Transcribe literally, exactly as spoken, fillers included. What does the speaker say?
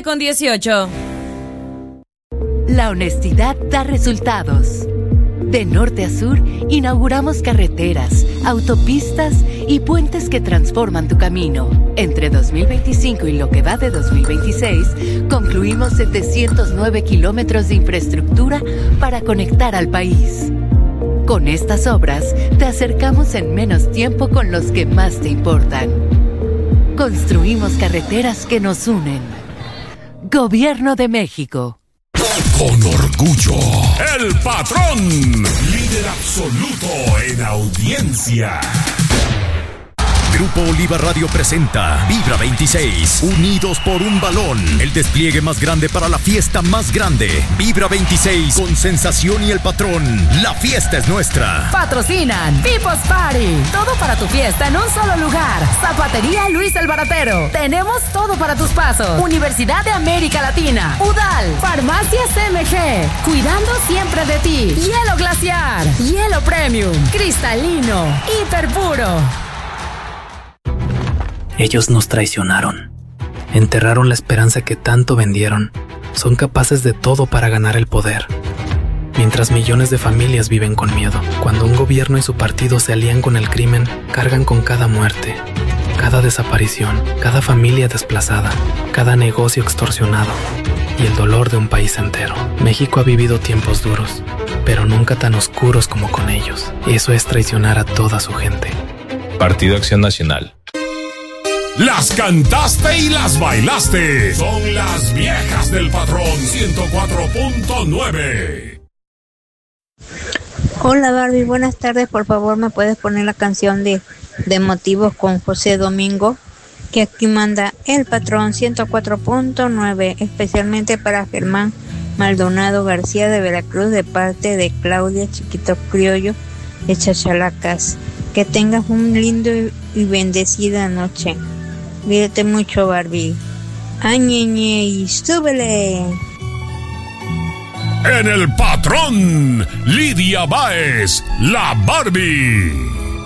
nueve con dieciocho. La honestidad da resultados. De norte a sur, inauguramos carreteras, autopistas y puentes que transforman tu camino. Entre dos mil veinticinco y lo que va de dos mil veintiséis, concluimos setecientos nueve kilómetros de infraestructura para conectar al país. Con estas obras, te acercamos en menos tiempo con los que más te importan. Construimos carreteras que nos unen. Gobierno de México. Con orgullo, el patrón, líder absoluto en audiencia. Grupo Oliva Radio presenta Vibra veintiséis, unidos por un balón. El despliegue más grande para la fiesta más grande. Vibra veintiséis con Sensación y el Patrón. La fiesta es nuestra. Patrocinan People's Party. Todo para tu fiesta en un solo lugar. Zapatería Luis el Baratero. Tenemos todo para tus pasos. Universidad de América Latina. UDAL. Farmacias M G. Cuidando siempre de ti. Hielo glaciar. Hielo premium. Cristalino. Hiperpuro. Ellos nos traicionaron, enterraron la esperanza que tanto vendieron, son capaces de todo para ganar el poder. Mientras millones de familias viven con miedo, cuando un gobierno y su partido se alían con el crimen, cargan con cada muerte, cada desaparición, cada familia desplazada, cada negocio extorsionado y el dolor de un país entero. México ha vivido tiempos duros, pero nunca tan oscuros como con ellos. Eso es traicionar a toda su gente. Partido Acción Nacional. Las cantaste y las bailaste. Son las viejas del patrón ciento cuatro punto nueve. Hola Barbie, buenas tardes. Por favor, ¿me puedes poner la canción de, de Motivos con José Domingo? Que aquí manda el patrón ciento cuatro punto nueve, especialmente para Germán Maldonado García de Veracruz, de parte de Claudia Chiquito Criollo de Chachalacas. Que tengas un lindo y bendecida noche. Cuídate mucho, Barbie. Añeñe y súbele. En el patrón, Lidia Báez, la Barbie.